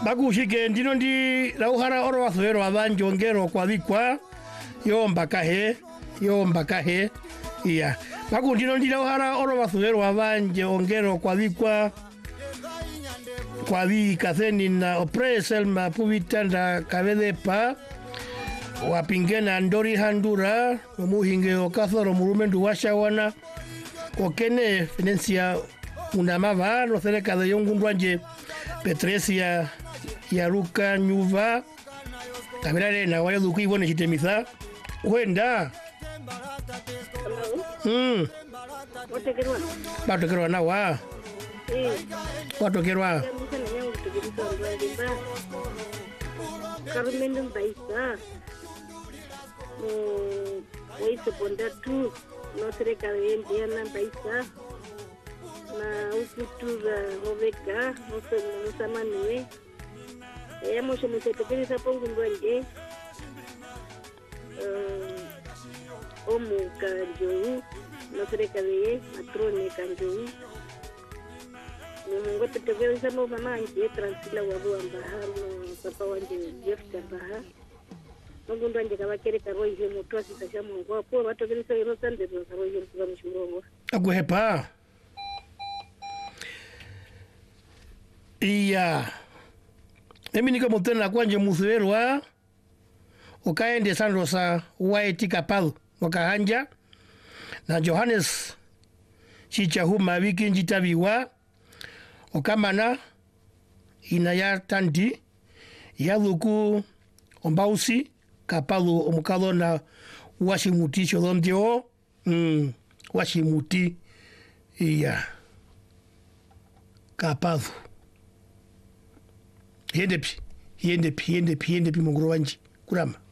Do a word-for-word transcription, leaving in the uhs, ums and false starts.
bakushike ndino ndi lauhara oro waswero abanjo ongero kwa vikwa yomba kahe yomba kahe iya baku ndino ndi lauhara oro waswero abanje ongero kwa vikwa kwa vika theni na opresel mapuvitanda kavedepa wapingena ndori handura muhinge okathoro murumendu washawana okene fenencia una mava no cerca de yongundwanje Petresia ya Luka Nyuva kabirare na wayo duku ibone chitemisa wenda mm Watekerwa. Watekerwa na wa Eh. Watekerwa Carmen Baisa. Mm, hoy se pondrá tú, no seré cadena Baisa. Na ukitura Rebecca, no sé, no sé Manuel. Ella mucho me se te quiere sapongo un duende. Eh, Omu kanjo, no seré cadena, matrone kanjo. Mungu te veo esa mama anje transila wabu ambahano papa wanje Jeff Tabaha. Mungu ndo anje kabakere karoi je moto asisha Mungu apo watu kile sio ino sande ndo karoi je mkuza mshungo. Aguhepa iya emi niko motena kwanje musuerwa okaende San Rosa White Kapal wakahanja na Johannes chichahuma wiki njitabiwa okamana inaya tanti yaluku ombausi kapalu omukalo na washimuti chodondio mm washimuti iya kapalu yendepi yendepi yendepi yendepi mungro wanji kurama